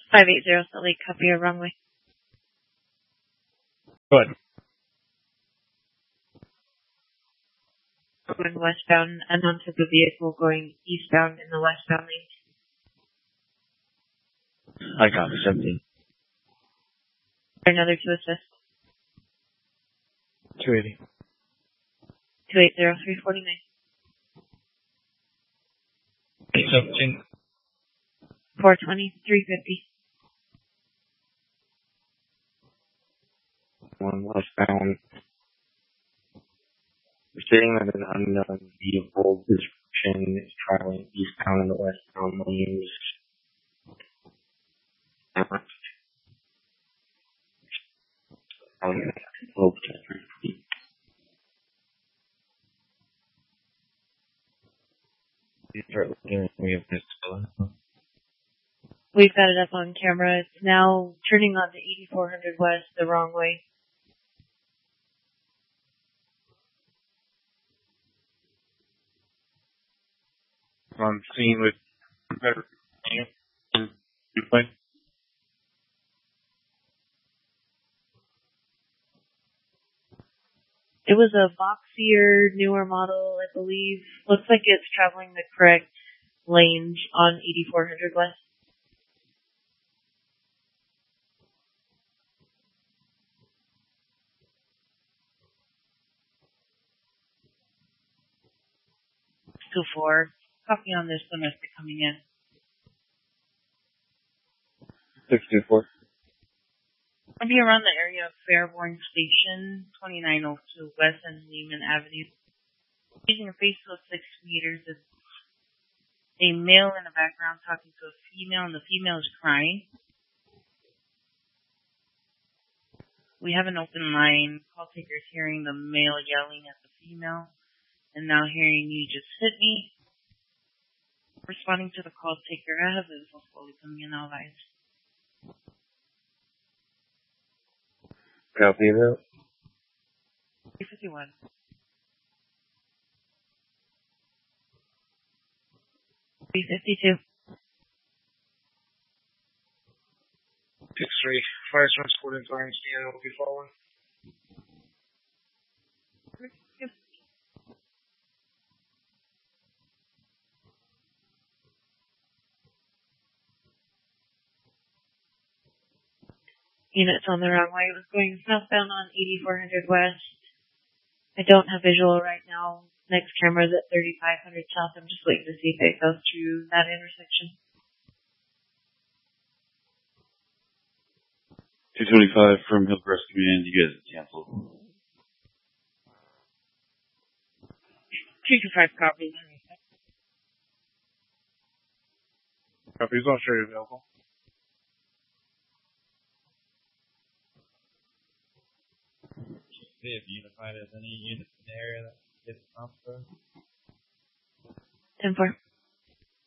580 Salt Lake, copy your wrong way. Good. Going westbound, unknown type of vehicle going eastbound in the westbound lane. I copy 17. Another to assist. 280. 280 349. 817. 420 350. One westbound. We're stating that an unknown vehicle description is traveling eastbound in the westbound lanes. We've got it up on camera. It's now turning on the 8400 west the wrong way. On scene with It was a boxier, newer model, I believe. Looks like it's traveling the correct lanes on 8400 west. Two four. Copy on this one as they're coming in. 624. I'll be around the area of Fairborn Station, 2902 West and Lehman Avenue. Using a face of 6 meters, it's a male in the background talking to a female, and the female is crying. We have an open line. Call taker's hearing the male yelling at the female, and now hearing "you just hit me." Responding to the call taker, I have info slowly coming in, all eyes. Copy that. 351. 352. 6-3. Fire transport into Orange Scan will be following. Units on the wrong way. It was going southbound on 8400 west. I don't have visual right now. Next camera's at 3500 south. I'm just waiting to see if it goes through that intersection. 225 from Hillcrest Command. You guys have canceled. 225 copy. Copies, I'll show you available. See if Unified has any units in the area that gets pumped. 10-4.